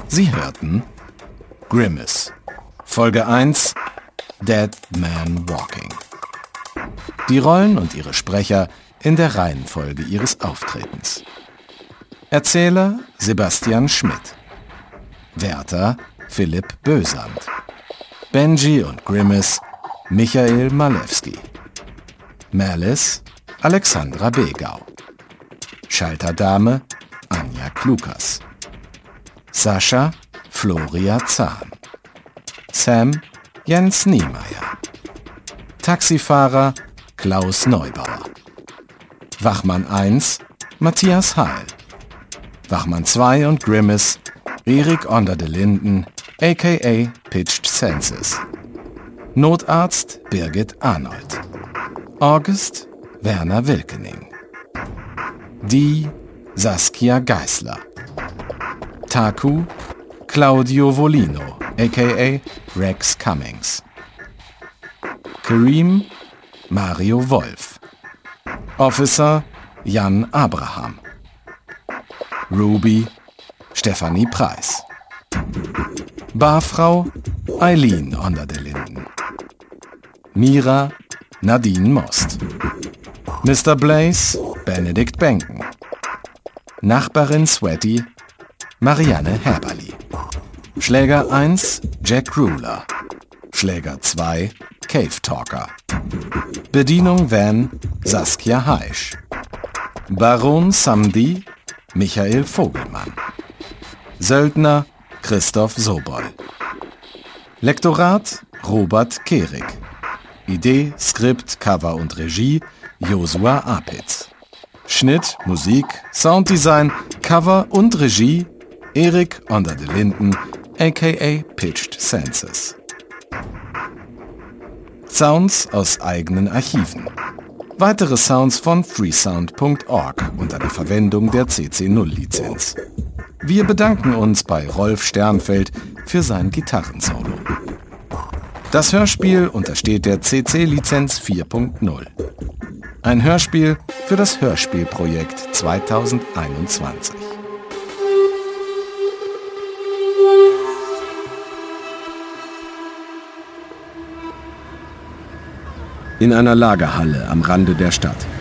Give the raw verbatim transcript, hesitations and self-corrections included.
Sie hörten Grimace, Folge eins, Dead Man Walking. Die Rollen und ihre Sprecher in der Reihenfolge ihres Auftretens. Erzähler Sebastian Schmidt. Wärter Philipp Bösand. Benji und Grimace Michael Malewski. Malice Alexandra Begau. Schalterdame Anja Klukas. Sascha Floria Zahn. Sam Jens Niemeyer. Taxifahrer Klaus Neubauer. Wachmann eins Matthias Heil. Wachmann zwei und Grimace Erik Onder de Linden aka Pitched Senses. Notarzt Birgit Arnold. August Werner Wilkening. Die Saskia Geisler. Taku Claudio Volino aka Rex Cummings. Kareem Mario Wolf. Officer Jan Abraham. Ruby Stefanie Preis. Barfrau Eileen Onder de Linden. Mira Nadine Most. Mister Blaze Benedikt Benken. Nachbarin Sweaty Marianne Herberli. Schläger eins Jack Ruler. Schläger zwei Cave Talker. Bedienung Van Saskia Heisch. Baron Samdi Michael Vogelmann. Söldner Christoph Sobol. Lektorat Robert Kehrig. Idee, Skript, Cover und Regie Josua Apitz. Schnitt, Musik, Sounddesign, Cover und Regie Erik Onder de Linden aka Pitched Senses. Sounds aus eigenen Archiven. Weitere Sounds von freesound punkt org unter der Verwendung der C C null Lizenz. Wir bedanken uns bei Rolf Sternfeld für sein Gitarrensolo. Das Hörspiel untersteht der C C Lizenz vier punkt null. Ein Hörspiel für das Hörspielprojekt zweitausendeinundzwanzig. In einer Lagerhalle am Rande der Stadt.